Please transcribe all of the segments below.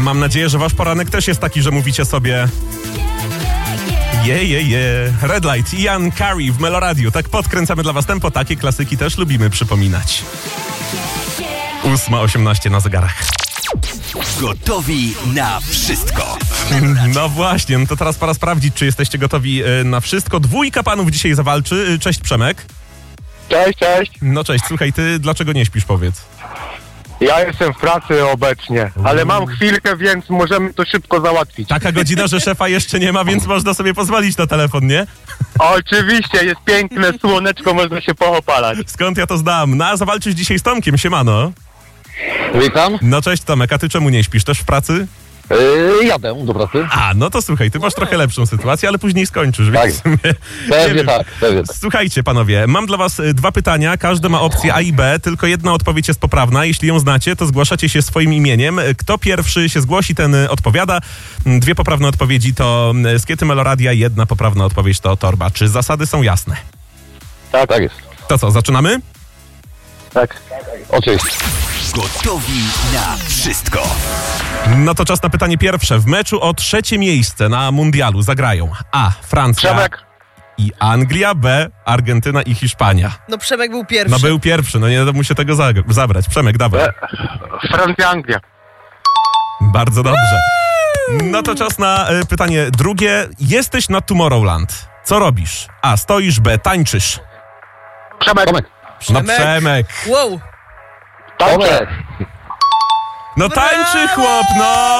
Mam nadzieję, że wasz poranek też jest taki, że mówicie sobie Red Light, Ian Curry w Meloradiu. Tak podkręcamy dla was tempo, takie klasyki też lubimy przypominać. 8:18 na zegarach. Gotowi na wszystko. No właśnie, no to teraz pora sprawdzić, czy jesteście gotowi na wszystko. 2 panów dzisiaj zawalczy. Cześć Przemek. Cześć. No cześć, słuchaj, ty dlaczego nie śpisz, powiedz? Ja jestem w pracy obecnie, ale mam chwilkę, więc możemy to szybko załatwić. Taka godzina, że szefa jeszcze nie ma, więc można sobie pozwolić na telefon, nie? Oczywiście, jest piękne słoneczko, można się poopalać. Skąd ja to znam? No, a zawalczysz dzisiaj z Tomkiem, siemano. Witam. No cześć Tomek, a ty czemu nie śpisz? Też w pracy? Jadę do pracy. A, no to słuchaj, ty masz trochę lepszą sytuację, ale później skończysz, więc Tak. w sumie... Pewnie tak. Słuchajcie panowie, mam dla was 2 pytania, każdy ma opcję A i B, tylko jedna odpowiedź jest poprawna. Jeśli ją znacie, to zgłaszacie się swoim imieniem. Kto pierwszy się zgłosi, ten odpowiada. 2 poprawne odpowiedzi to skiety Meloradia, 1 poprawna odpowiedź to torba. Czy zasady są jasne? Tak jest. To co, zaczynamy? Tak. Oczywiście. Gotowi na wszystko. No to czas na pytanie pierwsze. W meczu o 3. miejsce na mundialu zagrają A. Francja Przemek, i Anglia, B. Argentyna i Hiszpania. No Przemek był pierwszy. No był pierwszy, no nie da mu się tego zabrać. Przemek, dawaj. Francja, Anglia. Bardzo dobrze. No to czas na pytanie drugie. Jesteś na Tomorrowland. Co robisz? A. Stoisz, B. Tańczysz. Przemek, Tomek. No Przemek. Wow. Tomek. No tańczy chłop, no!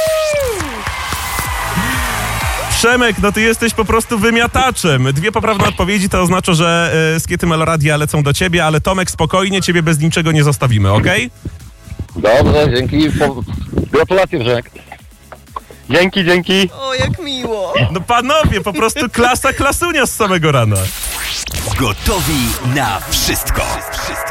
Przemek, no ty jesteś po prostu wymiataczem. 2 poprawne odpowiedzi to oznacza, że skiety Meloradia lecą do ciebie, ale Tomek, spokojnie, ciebie bez niczego nie zostawimy, okej? Dobrze, dzięki. Gratulacje, Przemek. Dzięki. O, jak miło. No panowie, po prostu klasa klasunia z samego rana. Gotowi na wszystko.